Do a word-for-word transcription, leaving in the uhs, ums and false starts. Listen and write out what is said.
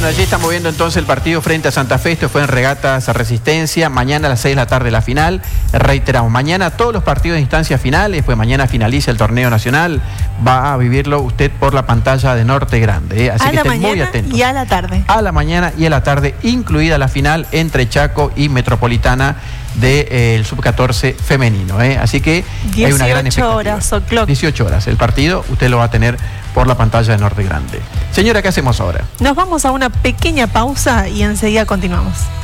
Bueno, allí estamos viendo entonces el partido frente a Santa Fe. Esto fue en Regatas Resistencia. Mañana a las seis de la tarde la final. Reiteramos, mañana todos los partidos de instancias finales, pues mañana finaliza el torneo nacional. Va a vivirlo usted por la pantalla de Norte Grande, ¿eh? Así a que la estén muy mañana atentos. Y a la tarde. A la mañana y a la tarde, incluida la final entre Chaco y Metropolitana del de, eh, sub catorce femenino, ¿eh? Así que hay una gran expectativa. horas, o'clock. dieciocho horas. El partido usted lo va a tener por la pantalla de Norte Grande. Señora, ¿qué hacemos ahora? Nos vamos a una pequeña pausa y enseguida continuamos.